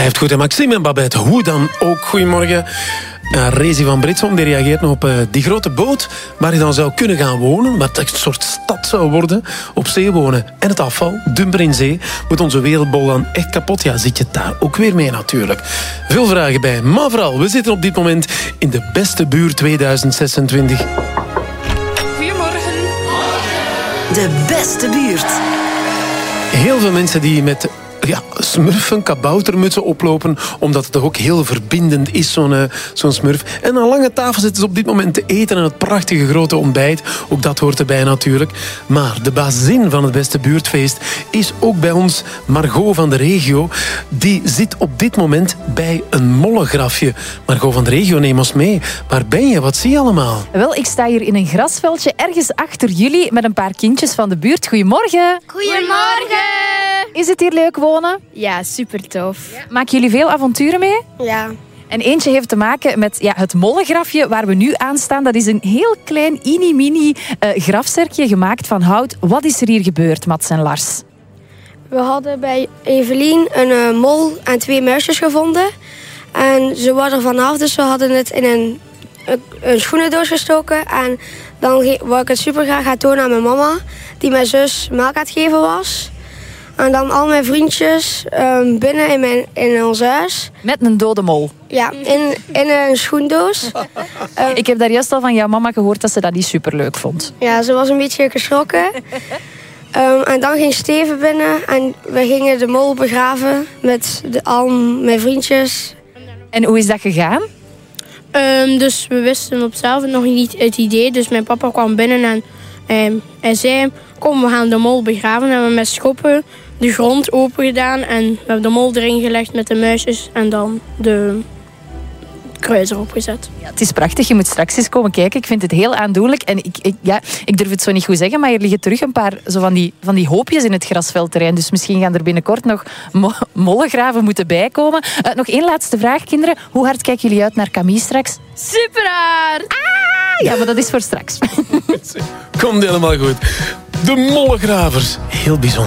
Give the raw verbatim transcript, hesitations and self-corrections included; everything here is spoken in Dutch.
blijft goed. En Maxime en Babette, hoe dan ook. Goedemorgen. Uh, Rezi van Britsom die reageert nog op uh, die grote boot waar je dan zou kunnen gaan wonen, wat een soort stad zou worden, op zee wonen. En het afval, dumper in zee, moet onze wereldbol dan echt kapot? Ja, zit je daar ook weer mee natuurlijk. Veel vragen bij, maar vooral, we zitten op dit moment in de beste buurt tweeduizend zesentwintig. Goedemorgen. De beste buurt. Heel veel mensen die met ja, smurfen, kaboutermutsen oplopen, omdat het toch ook heel verbindend is, zo'n, uh, zo'n smurf. En aan lange tafel zitten ze op dit moment te eten en het prachtige grote ontbijt. Ook dat hoort erbij natuurlijk. Maar de bazin van het beste buurtfeest is ook bij ons Margot van de regio. Die zit op dit moment bij een mollengrafje. Margot van de regio, neem ons mee. Waar ben je? Wat zie je allemaal? Wel, ik sta hier in een grasveldje ergens achter jullie met een paar kindjes van de buurt. Goedemorgen. Goedemorgen. Is het hier leuk wonen? Ja, super tof. Maken jullie veel avonturen mee? Ja. En eentje heeft te maken met ja, het mollengrafje waar we nu aan staan. Dat is een heel klein, mini-mini uh, grafzerkje gemaakt van hout. Wat is er hier gebeurd, Mats en Lars? We hadden bij Evelien een uh, mol en twee muisjes gevonden. En ze waren er vanaf, dus we hadden het in een, een, een schoenendoos gestoken. En dan ge- wou ik het super graag gaan tonen aan mijn mama, die mijn zus melk aan het geven was. En dan al mijn vriendjes um, binnen in, mijn, in ons huis. Met een dode mol. Ja, in, in een schoendoos. Uh, ik heb daar juist al van jouw mama gehoord dat ze dat niet superleuk vond. Ja, ze was een beetje geschrokken. um, en dan ging Steven binnen en we gingen de mol begraven met de, al mijn vriendjes. En hoe is dat gegaan? Um, dus we wisten op zelf nog niet het idee. Dus mijn papa kwam binnen en um, hij zei, kom, we gaan de mol begraven. En we hebben met schoppen de grond open gedaan en we hebben de mol erin gelegd met de muisjes en dan de kruis erop gezet. Ja, het is prachtig, je moet straks eens komen kijken. Ik vind het heel aandoenlijk. En ik, ik, ja, ik durf het zo niet goed zeggen, maar er liggen terug een paar zo van, die, van die hoopjes in het grasveldterrein. Dus misschien gaan er binnenkort nog mo- mollengraven moeten bijkomen. Uh, nog één laatste vraag, kinderen. Hoe hard kijken jullie uit naar Camille straks? Super hard! Ah, ja, maar dat is voor straks. Komt helemaal goed. De mollegravers. Heel bijzonder.